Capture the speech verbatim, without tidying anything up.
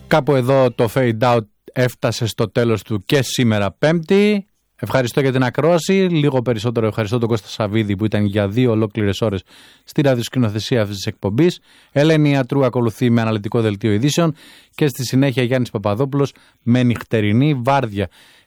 Κάπου εδώ το Fade Out έφτασε στο τέλος του και σήμερα Πέμπτη. Ευχαριστώ για την ακρόαση. Λίγο περισσότερο ευχαριστώ τον Κώστα Σαββίδη που ήταν για δύο ολόκληρες ώρες στη ραδιοσκηνοθεσία αυτής της εκπομπής. Ελένη Ιατρού ακολουθεί με αναλυτικό δελτίο ειδήσεων και στη συνέχεια Γιάννης Παπαδόπουλος με νυχτερινή βάρδια.